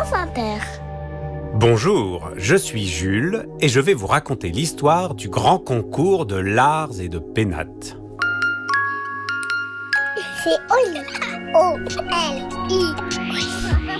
France Inter. Bonjour, je suis Jules et je vais vous raconter l'histoire du grand concours de Lars et de Pénates. C'est Oli. O-L-I.